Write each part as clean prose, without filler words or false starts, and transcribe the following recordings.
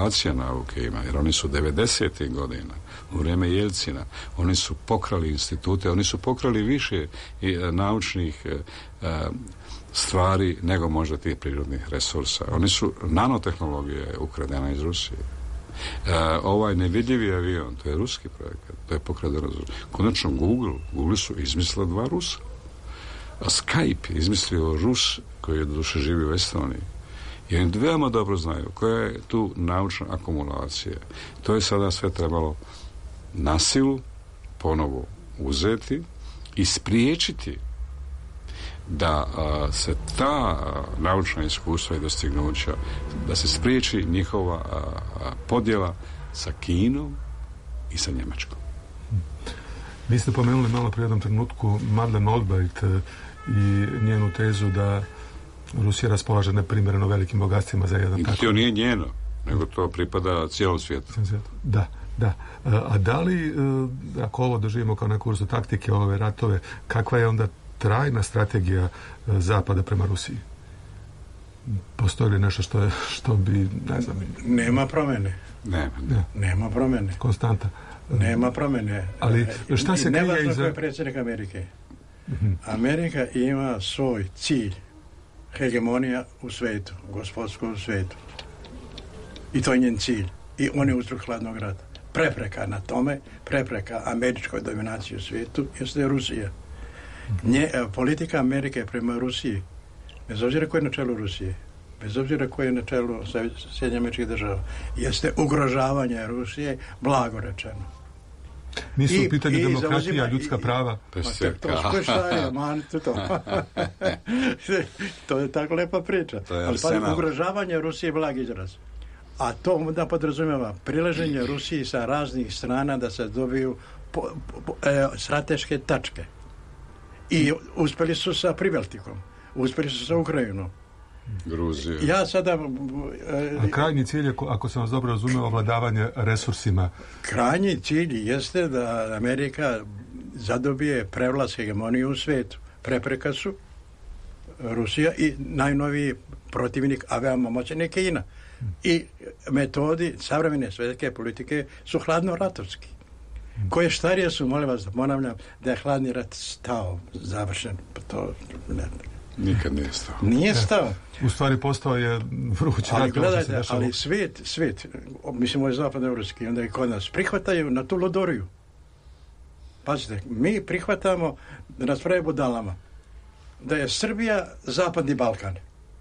manipulacija nauke ima, jer oni su 90. godina, u vrijeme Jelcina, oni su pokrali institute, oni su pokrali više naučnih stvari nego možda tih prirodnih resursa. Oni su, nanotehnologija je ukradena iz Rusije. Ovaj nevidljivi avion, to je ruski projekat, to je pokradeno. Konačno Google su izmislili 2 Rusa. A Skype je izmislio Rus koji je doduše živi u Estoniji. I oni veoma dobro znaju koja je tu naučna akumulacija. To je sada sve trebalo na silu ponovo uzeti i spriječiti da se ta naučna iskustva i dostignuća, da se spriječi njihova podjela sa Kinom i sa Njemačkom. Vi ste pomenuli malo prije jednom trenutku Madeleine Albright i njenu tezu da Rusija raspolaže neprimjereno velikim bogatstvima za jedan tako. To nije njeno, nego to pripada cijelom svijetu. Da. A da li, ako ovo doživimo kao neku vrstu taktike, ove ratove, kakva je onda trajna strategija Zapada prema Rusiji? Postoji li nešto što bi, ne znam... Nema promjene. Nema promjene. Konstanta. Nema promjene. Ali šta se krije iza... Ko je predsjednik Amerike. Amerika ima svoj cilj. Hegemonija u svijetu, gospodstvo u svijetu. I to je njen cilj. I on je uzrok hladnog rata. Prepreka na tome, prepreka američkoj dominaciji u svijetu, jeste Rusija. Politika Amerike prema Rusiji, bez obzira ko je na čelu Rusije, bez obzira ko je na čelu Sjedinjenih Američkih Država, jeste ugrožavanje Rusije, blago rečeno. Nisu u pitanju demokratija, ljudska prava. To je tako lepa priča. Ali ugrožavanje Rusije je blag izraz. A to onda podrazumijeva prileženje Rusiji sa raznih strana da se dobiju strateške tačke. I uspjeli su sa Pribaltikom, uspjeli su sa Ukrajinom. Gruzija. Ja sada... A krajnji cilj je, ako sam vas dobro razumio, ovladavanje resursima. Krajnji cilj jeste da Amerika zadobije prevlast hegemoniju u svijetu. Prepreka su Rusija i najnoviji protivnik, a veoma moćan je Kina. I metodi savremene svjetske politike su hladno-ratovski. Koje starije su, molim vas da ponavljam, da je hladni rat stao, završen. To ne. Nikad nije stao. Nije stao. U stvari postao je vruć. Ali gledajte, ali svijet, mislim ovo je zapadnoevropski, onda i kod nas, prihvataju na tu lodoriju. Pazite, mi prihvatamo da nas pravi budalama. Da je Srbija zapadni Balkan.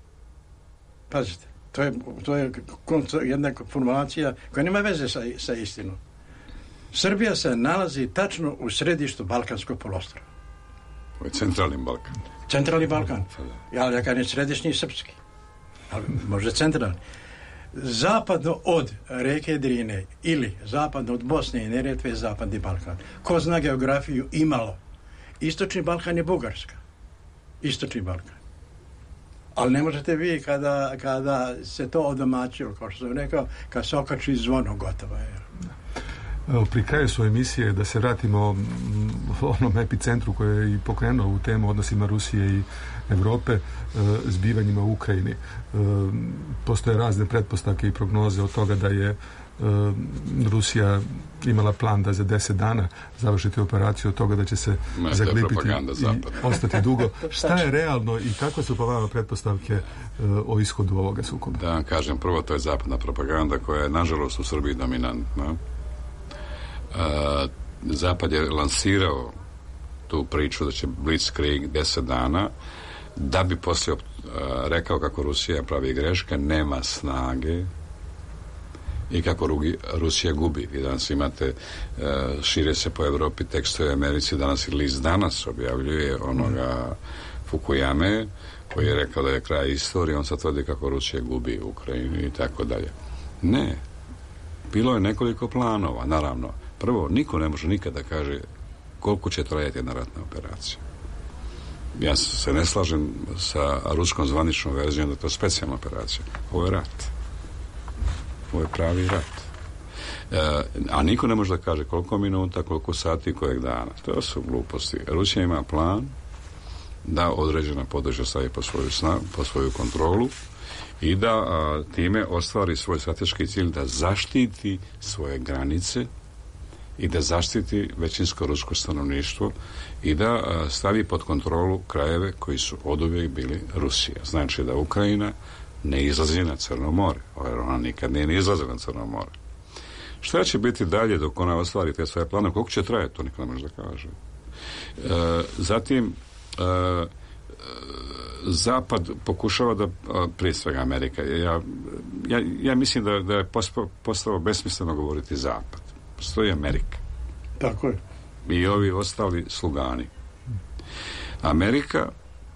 Pazite, to je jedna formulacija koja nema veze sa istinom. Srbija se nalazi tačno u središtu Balkanskog poluostrva. Ovo je centralni Balkan. Centralni Balkan. Ali ja kažem središnji srpski. Ali možda centralni. Zapadno od reke Drine ili zapadno od Bosne i Neretve je zapadni Balkan. Ko zna geografiju imalo. Istočni Balkan je Bugarska. Istočni Balkan. Ali ne možete vi kada se to odomačilo, kao što sam rekao, kad se okači zvono, gotovo je. Evo, pri kraju svoje emisije da se vratimo onom epicentru koji je i pokrenuo u temu odnosima Rusije i Europe, zbivanjima u Ukrajini. Postoje razne pretpostavke i prognoze od toga da je Rusija imala plan da za 10 dana završiti operaciju, od toga da će se zaglipiti i ostati dugo. Šta je realno i kako su po vama pretpostavke o ishodu ovoga sukoba? Da vam kažem, prvo to je zapadna propaganda koja je nažalost u Srbiji dominantna. Zapad je lansirao tu priču da će Blitzkrieg 10 dana da bi poslije rekao kako Rusija pravi greške, nema snage i kako Rusija gubi. I danas imate, šire se po Evropi tekstove u Americi, danas i list Danas objavljuje onoga Fukuyame koji je rekao da je kraj istorije, on sad tvrdi kako Rusija gubi u Ukrajini i tako dalje. Ne. Bilo je nekoliko planova, naravno. Prvo, niko ne može nikada kaže koliko će trajati jedna ratna operacija. Ja se ne slažem sa ruskom zvaničnom verzijom da je to specijalna operacija. Ovo je rat. Ovo je pravi rat. A niko ne može da kaže koliko minuta, koliko sati i kojeg dana. To su gluposti. Rusija ima plan da određena područja stavi po svoju kontrolu i da time ostvari svoj strateški cilj da zaštiti svoje granice i da zaštiti većinsko rusko stanovništvo i da stavi pod kontrolu krajeve koji su oduvijek bili Rusija. Znači da Ukrajina ne izlazi na Crno more, jer ona nikad nije izlazila na Crno more. Šta će biti dalje dok ona ostvari te svoje plane? Koliko će trajati, to niko ne može da kaže. Zatim, Zapad pokušava da, prije svega Amerika, ja mislim da je postalo besmisleno govoriti Zapad. Postoji Amerika. Tako je. I ovi ostali slugani. Amerika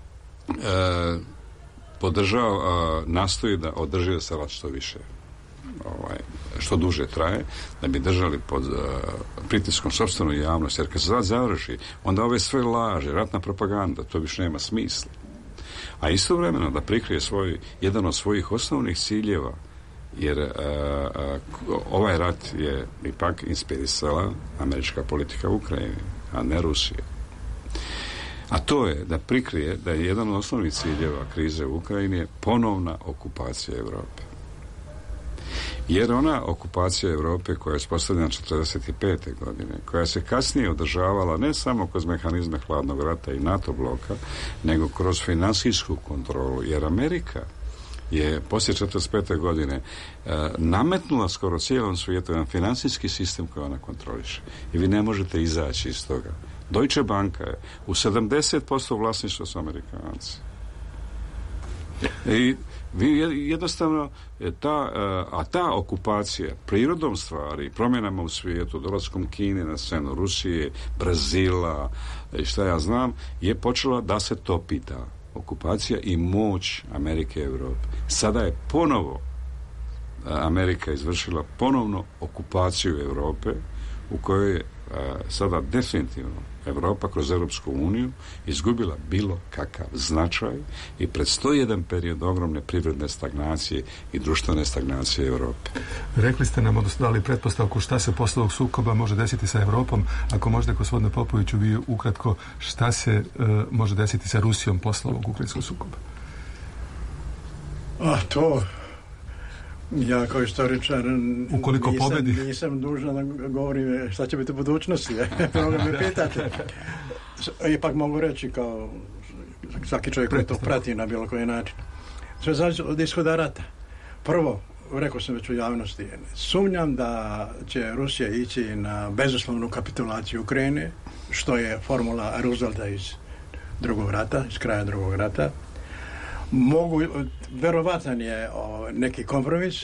podržava, nastoji da održi da se rat što više, što duže traje, da bi držali pod pritiskom sopstvenu javnost, jer kad se rat završi, onda ove sve laže, ratna propaganda, to više nema smisla. A istovremeno da prikrije jedan od svojih osnovnih ciljeva, jer ovaj rat je ipak inspirisala američka politika u Ukrajini, a ne Rusija. A to je da prikrije da je jedan od osnovnih ciljeva krize u Ukrajini je ponovna okupacija Europe. Jer ona okupacija Europe koja je uspostavljena 1945. godine, koja se kasnije održavala ne samo kroz mehanizme hladnog rata i NATO bloka, nego kroz finansijsku kontrolu, jer Amerika je poslije 1945. godine nametnula skoro cijelom svijetu jedan financijski sistem koji ona kontroliše. I vi ne možete izaći iz toga. Deutsche Banka je u 70% vlasništva su Amerikanci. I vi jednostavno ta okupacija prirodom stvari, promjenama u svijetu, dolaskom Kine na scenu, Rusije, Brazila i šta ja znam, je počela da se topi ta okupacija i moć Amerike i Europe. Sada je ponovo Amerika izvršila ponovno okupaciju Europe, u kojoj je sada definitivno Europa kroz Europsku uniju izgubila bilo kakav značaj i predstoji jedan period ogromne privredne stagnacije i društvene stagnacije Europe. Rekli ste nam, odnosno dali pretpostavku šta se posle ovog sukoba može desiti sa Europom. Ako možete, gospodine Popoviću, vi ukratko, šta se može desiti sa Rusijom posle ovog ukrajinskog sukoba? To ja kao istoričar nisam dužan da govorim šta će biti u budućnosti. Mnogo me pitate. Ipak mogu reći kao svaki čovjek koji to prati na bilo koji način. Sve znači od ishoda rata. Prvo, rekao sam već u javnosti, sumnjam da će Rusija ići na bezuslovnu kapitulaciju Ukrajine, što je formula Roosevelta iz kraja drugog rata. Verovatan je neki kompromis.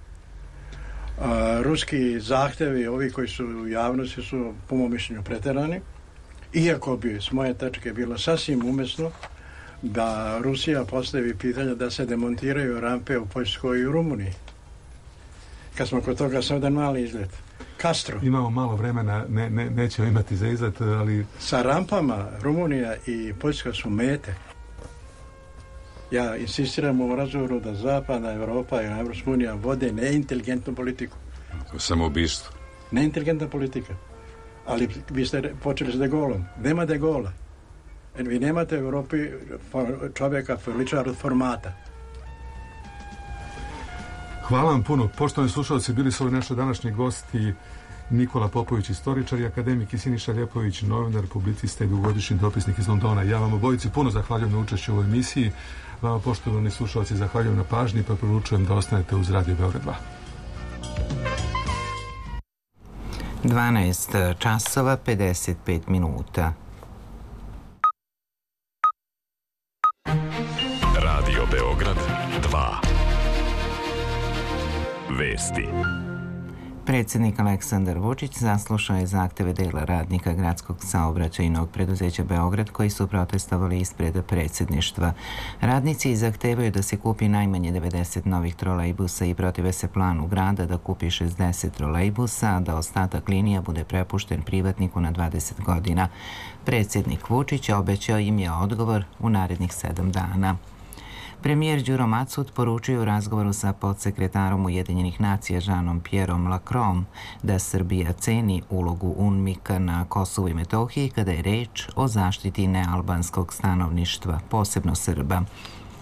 Ruski zahtjevi, ovi koji su u javnosti, su po mom mišljenju pretjerani. Iako bi s moje tačke bilo sasvim umjesno da Rusija postavi pitanje da se demontiraju rampe u Poljskoj i u Rumuniji. Kad smo kod toga, sam jedan mali izlet. Castro. Imamo malo vremena, nećemo imati za izlet, ali... Sa rampama Rumunija i Poljska su mete. Ja insistiram u razgovoru da Zapadna Europa i Evropska unija vode neinteligentnu politiku. To je samoubistvo. Neinteligentna politika. Ali vi ste počeli s De Gaulom. Nema De Gaula. Vi nemate u Europi čovjeka feličar od formata. Hvala vam puno. Poštovani slušalci, bili su ovi naši današnji gosti Nikola Popović, istoričar, i akademik, i Siniša Ljepović, novinar, publicista i dugogodišnji dopisnik iz Londona. Ja vam obojici puno zahvaljujem na učešću u ovoj emisiji. Vama, poštovani slušalci, zahvaljujem na pažnji, pa preporučujem da ostanete uz Radio Beograd 2. 12 časova 55 minuta. Radio Beograd 2. Vesti. Predsjednik Aleksandar Vučić saslušao je zahteve dela radnika gradskog saobraćajnog preduzeća Beograd koji su protestovali ispred predsjedništva. Radnici zahtevaju da se kupi najmanje 90 novih trolejbusa i protive se planu grada da kupi 60 trolejbusa, a da ostatak linija bude prepušten privatniku na 20 godina. Predsjednik Vučić obećao im je odgovor u narednih 7 dana. Premijer Đuro Macud poručio u razgovoru sa podsekretarom Ujedinjenih nacija Jeanom-Pierreom Lacroixom da Srbija ceni ulogu UNMIK-a na Kosovu i Metohiji kada je reč o zaštiti nealbanskog stanovništva, posebno Srba.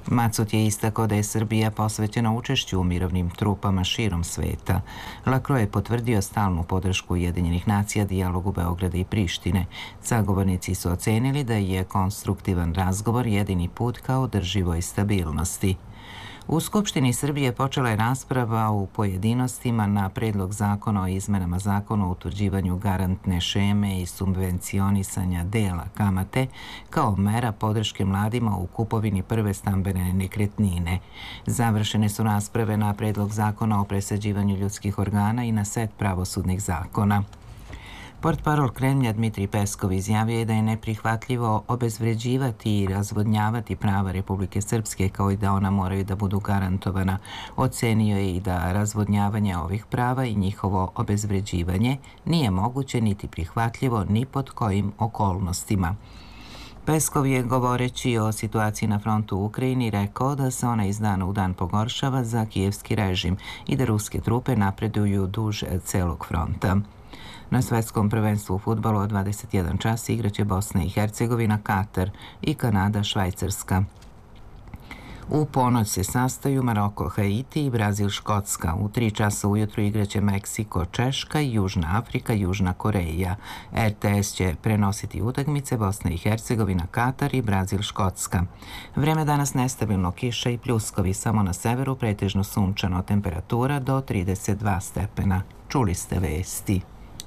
Macut je istakao da je Srbija posvećena učešću u mirovnim trupama širom sveta. Lacroix je potvrdio stalnu podršku Ujedinjenih nacija dijalogu Beograda i Prištine. Sagovornici su ocenili da je konstruktivan razgovor jedini put ka održivoj stabilnosti. U Skupštini Srbije počela je rasprava u pojedinostima na predlog zakona o izmenama zakona o utvrđivanju garantne šeme i subvencionisanja dela kamate kao mera podrške mladima u kupovini prve stambene nekretnine. Završene su rasprave na predlog zakona o presađivanju ljudskih organa i na set pravosudnih zakona. Portparol Kremlja Dmitrij Peskov izjavio je da je neprihvatljivo obezvređivati i razvodnjavati prava Republike Srpske kao i da ona moraju da budu garantovana. Ocenio je i da razvodnjavanje ovih prava i njihovo obezvređivanje nije moguće niti prihvatljivo ni pod kojim okolnostima. Peskov je, govoreći o situaciji na frontu u Ukrajini, rekao da se ona iz dana u dan pogoršava za kijevski režim i da ruske trupe napreduju duž celog fronta. Na svetskom prvenstvu u fudbalu od 21 čas igraće Bosna i Hercegovina, Katar i Kanada, Švajcarska. U ponoć se sastaju Maroko, Haiti i Brazil, Škotska. U 3 časa ujutru igraće Meksiko, Češka i Južna Afrika, Južna Koreja. RTS će prenositi utakmice Bosna i Hercegovina, Katar i Brazil, Škotska. Vreme danas nestabilno, kiša i pljuskovi, samo na severu pretežno sunčano, temperatura do 32 stepena. Čuli ste vesti.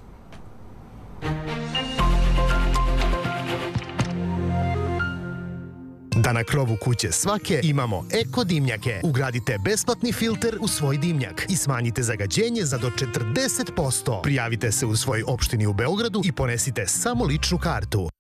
Da na krovu kuće svake imamo eko dimnjake. Ugradite besplatni filter u svoj dimnjak i smanjite zagađenje za do 40%. Prijavite se u svojoj opštini u Beogradu i ponesite samo ličnu kartu.